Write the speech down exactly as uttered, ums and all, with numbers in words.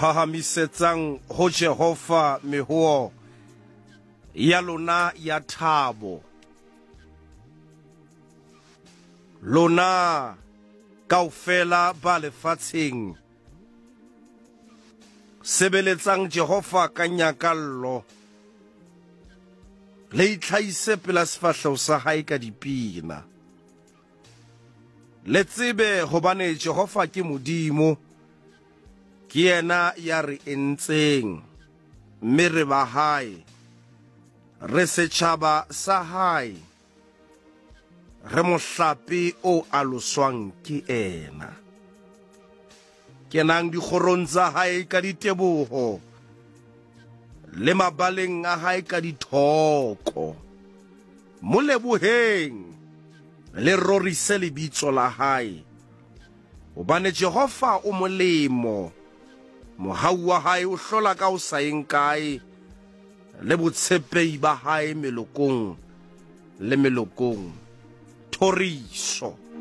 phahamisetsang ho Jehova mehuo ya lona ya thabo. Lona kaofela ba lefatsheng sebeletsang Jehova ka nyakallo, le itlhaise pela sefahleho sa hae ka dipina. Le tsebe hobane Jehova ke Modimo, ke yena ya re entseng, mme re ba hae, re setjhaba sa hae, re mohlape o aloswang ke ena. Kenang dikgorong tsa hae ka diteboho, le mabaleng a hae ka dithoko. Mo leboheng le rorise lebitso la hae, hobane Jehova o molemo, mohau wa hae o hlola ka o saeng kae, le botshepehi ba hae melokong le melokong. Thoriso.